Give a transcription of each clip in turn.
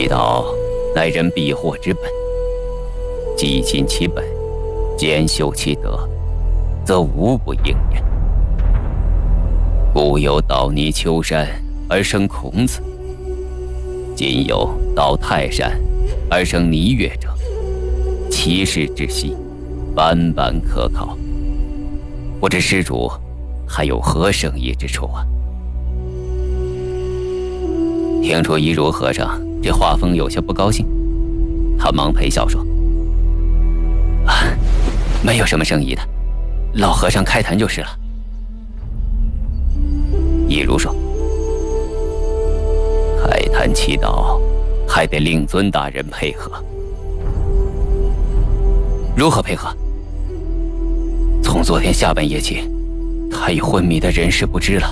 道乃人避祸之本，既尽其本，兼修其德，则无不应验。古有倒泥丘山而生孔子，今有倒泰山而生倪越者，其事之细，斑斑可考。不知施主还有何生意之处啊？听出一如和尚这画风有些不高兴，他忙陪笑说：“没有什么生意的，老和尚开坛就是了。”一如说：“开坛祈祷，还得令尊大人配合。如何配合？从昨天下半夜起，他已昏迷的人事不知了。”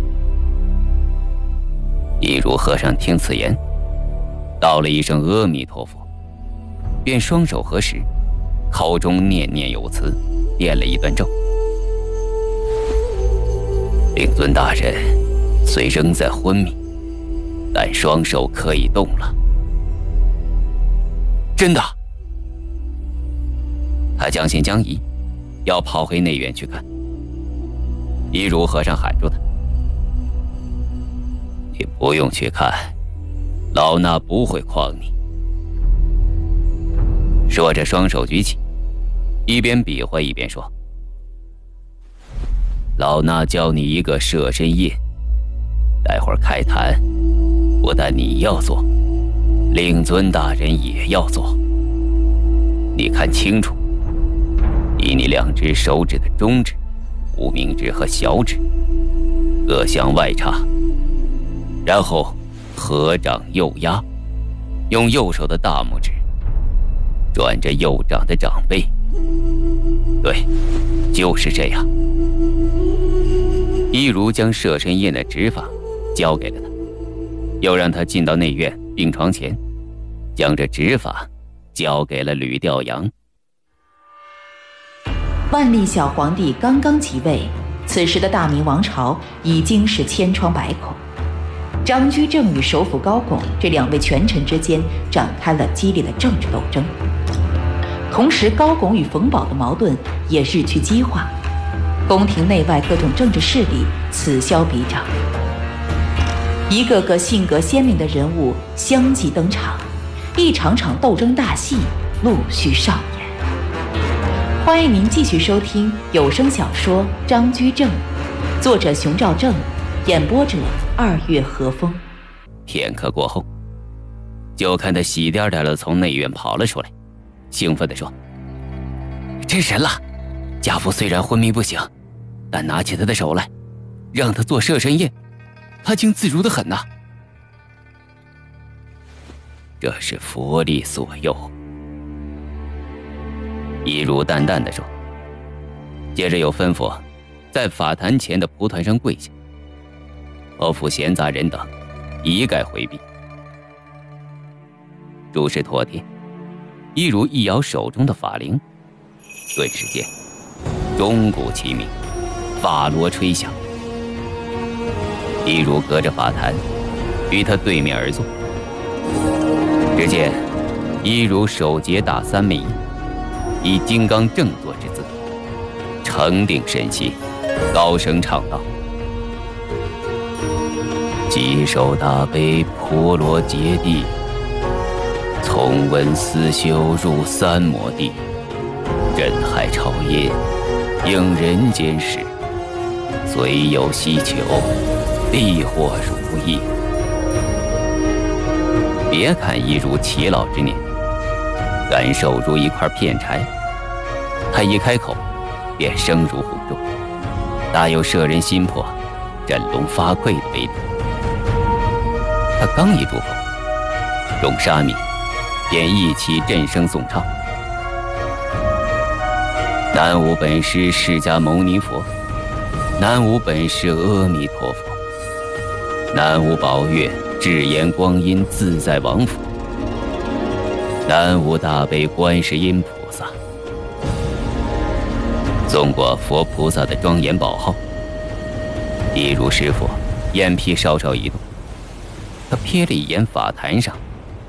一如和尚听此言，道了一声阿弥陀佛，便双手合十，口中念念有词，念了一段咒。令尊大人虽仍在昏迷，但双手可以动了。真的？他将信将疑，要跑回内院去看。一如和尚喊住他：“你不用去看，老衲不会诓你。”说着双手举起，一边比划一边说：“老衲教你一个舍身印，待会儿开坛，不但你要做，令尊大人也要做。你看清楚，以你2只手指的中指、无名指和小指各向外插，然后合掌右压，用右手的大拇指转着右掌的掌背。对，就是这样。”一如将舍身印的指法交给了他，又让他进到内院病床前，将这指法交给了吕调阳。 万历小皇帝刚刚即位，此时的大明王朝已经是千疮百孔。张居正与首辅高拱这2位权臣之间展开了激烈的政治斗争，同时高拱与冯保的矛盾也日趋激化，宫廷内外各种政治势力此消彼长，一个个性格鲜明的人物相继登场，一场场斗争大戏陆续上演。欢迎您继续收听有声小说《张居正》，作者熊兆正，演播者2月和风。 片刻过后，就看他喜颠颠地从内院跑了出来，兴奋地说：“真神了！家父虽然昏迷不醒，但拿起他的手来，让他做舍身印，他竟自如得很呐。这是佛力所佑。”一如淡淡地说，接着又吩咐在法坛前的蒲团上跪下，和府闲杂人等一概回避。诸事妥帖，一如一摇手中的法铃，顿时间钟鼓齐鸣，法锣吹响。一如隔着法坛与他对面而坐，只见一如手结大三昧印，以金刚正坐之姿，诚定身心，高声唱道：“稽首大悲婆罗揭谛，从闻思修入三摩地，震海潮音，应人间事，虽有希求，必获如意。”别看一如耆老之年，感受如一块片柴，他一开口便声如洪钟，大有摄人心魄、振聋发聩的威力。他刚一住口，众沙弥便一起振声诵唱：“南无本师释迦牟尼佛，南无本师阿弥陀佛，南无宝月智严光阴自在王佛，南无大悲观世音菩萨。”纵过佛菩萨的庄严宝号，一如师父眼皮稍稍一动，他瞥了一眼法坛上